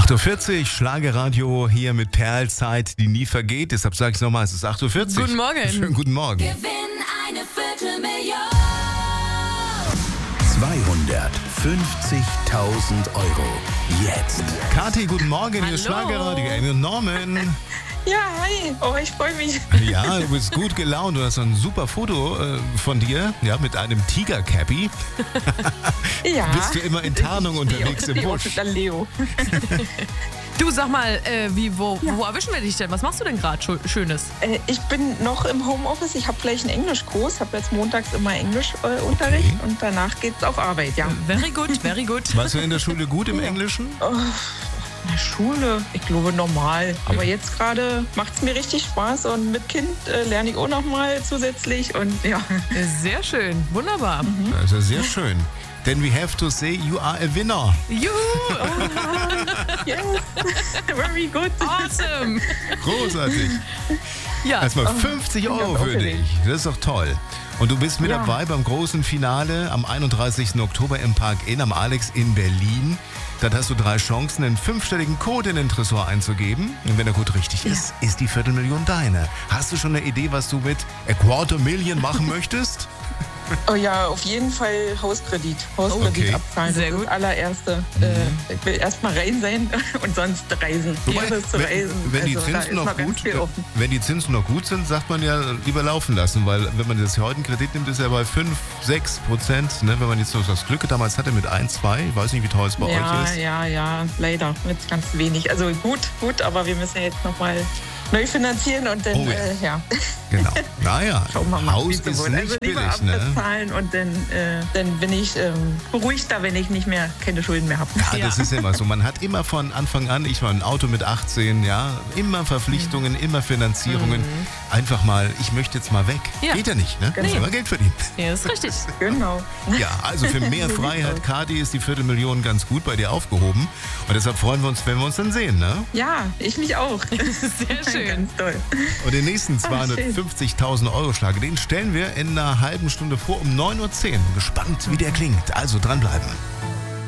8.40 Uhr, Schlagerradio hier mit Perlzeit, die nie vergeht. Deshalb sage ich es nochmal, es ist 8.40 Uhr. Guten Morgen. Schönen guten Morgen. Gewinn eine Viertelmillion. 250.000 Euro. Jetzt. Kathi, guten Morgen, hier ist Hallo. Schlagerradio. Amy und Norman. Ja, hi. Oh, ich freue mich. Ja, du bist gut gelaunt. Du hast ein super Foto von dir, ja, mit einem Tiger-Cappy. Ja. Bist du immer in Tarnung unterwegs im Busch? Dann Leo. Du, sag mal, wo erwischen wir dich denn? Was machst du denn gerade Schönes? Ich bin noch im Homeoffice. Ich habe gleich einen Englischkurs. Habe jetzt montags immer Englischunterricht und danach geht's auf Arbeit, ja. Very good, very good. Warst du in der Schule gut im Englischen? In der Schule, ich glaube normal. Aber jetzt gerade macht es mir richtig Spaß und mit Kind lerne ich auch noch mal zusätzlich und ja. Sehr schön, wunderbar. Das ist ja sehr schön. Denn we have to say, you are a winner. Juhu, Yes. Very good. awesome. Großartig. Ja, Erstmal 50 Euro für dich. Das ist doch toll. Und du bist mit Ja. dabei beim großen Finale am 31. Oktober im Park Inn am Alex in Berlin. Dann hast du 3 Chancen, einen 5-stelligen Code in den Tresor einzugeben. Und wenn der Code richtig ist, ist die Viertelmillion deine. Hast du schon eine Idee, was du mit a quarter million machen möchtest? Oh ja, auf jeden Fall Hauskredit. Hauskredit Okay. abzahlen. Sehr Das gut. ist das allererste. Ich will erst mal rein sein und sonst reisen. Wobei, Liebe zu reisen. wenn die Also, da Zinsen ist noch noch ganz gut, viel offen. wenn die Zinsen noch gut sind, sagt man ja lieber laufen lassen, weil wenn man das heute einen Kredit nimmt, ist er bei 5-6%. Ne? Wenn man jetzt noch das Glück damals hatte mit 1-2, ich weiß nicht, wie teuer es bei euch ist. Ja, leider. Mit ganz wenig. Also gut, aber wir müssen ja jetzt nochmal neu finanzieren und dann, Oh ja. ja. Genau. Naja, Schauen wir mal, Haus wie es so ist wird. nicht Also lieber billig, ne? abbezahlen und dann bin ich beruhigter, wenn ich nicht mehr keine Schulden mehr habe. Ja, das ist immer so. Man hat immer von Anfang an, ich war ein Auto mit 18, ja, immer Verpflichtungen, immer Finanzierungen. Einfach mal, ich möchte jetzt mal weg. Ja. Geht ja nicht, ne? Muss Nee. immer Geld verdienen. ja, ist richtig. Genau. Ja, also für mehr So sieht's Freiheit, aus. Kathi, ist die Viertelmillion ganz gut bei dir aufgehoben. Und deshalb freuen wir uns, wenn wir uns dann sehen, ne? Ja, ich mich auch. Sehr schön. Ganz toll. Und den nächsten schön. 250.000 Euro Schlag, den stellen wir in einer halben Stunde vor um 9.10 Uhr. Gespannt, wie der klingt. Also dranbleiben.